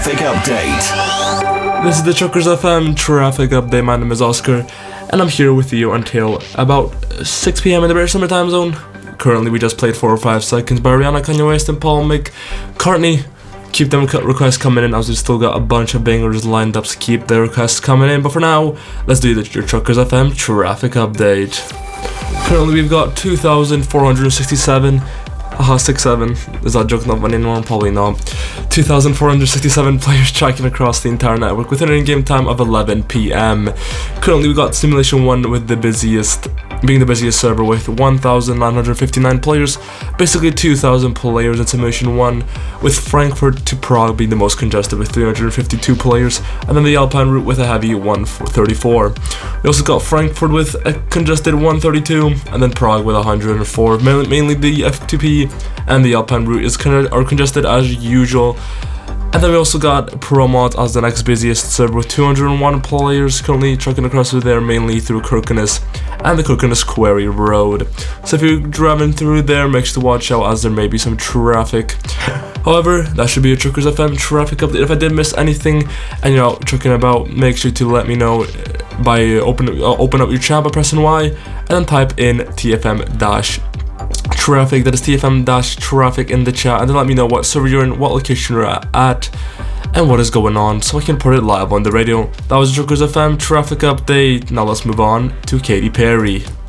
Traffic update. This is the Truckers FM traffic update. My name is Oscar, and I'm here with you until about 6 p.m. in the British Summer Time Zone. Currently, we just played 4 or 5 Seconds by Rihanna, Kanye West, and Paul McCartney. Keep them requests coming in, as we've still got a bunch of bangers lined up, so keep the requests coming in. But for now, let's do your Truckers FM traffic update. Currently, we've got 2,467. 67. Is that joke not funny anymore? Probably not. 2,467 players tracking across the entire network with an in-game time of 11 p.m. Currently, we got Simulation 1 with being the busiest server with 1,959 players, basically 2,000 players in Simulation 1, with Frankfurt to Prague being the most congested with 352 players, and then the Alpine route with a heavy 134. We also got Frankfurt with a congested 132, and then Prague with 104. Mainly the F2P and the Alpine route are congested as usual. And then we also got Promod as the next busiest server with 201 players currently trucking across through there, mainly through Kirkenes and the Kirkenes Quarry Road. So if you're driving through there, make sure to watch out as there may be some traffic. However, that should be your Truckers FM traffic update. If I did miss anything and you're out trucking about, make sure to let me know by open up your chat by pressing Y and then type in TFM-traffic, that is TFM-traffic in the chat, and then let me know what server you're in, what location you're at, and what is going on, so I can put it live on the radio. That was Truckers FM traffic update. Now let's move on to Katy Perry.